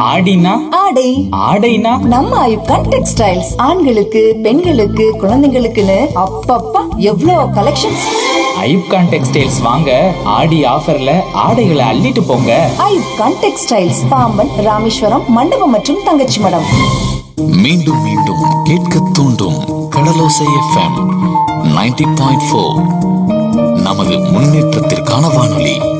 ஆடினா ஆடை. ஆடைனா நம்ம ஐப்கான் டெக்ஸ்டைல்ஸ் ஆண்களுக்கு பெண்களுக்கு குழந்தைங்களுக்குன்னு அப்பப்பா எவ்வளோ கலெக்ஷன்ஸ். ஐப்கான் டெக்ஸ்டைல்ஸ் வாங்க ஆடி ஆஃபர்ல ஆடைகளை அள்ளிட்டு போங்க. ஐப்கான் டெக்ஸ்டைல்ஸ் பாம்பன், ராமேஸ்வரம், மண்டபம் மற்றும் தங்கச்சி மடம். மீண்டும் மீண்டும் கேட்க தூண்டும் கடலோசை FM 90.4 நமது முன்னேற்றத்திற்கான வானொலி.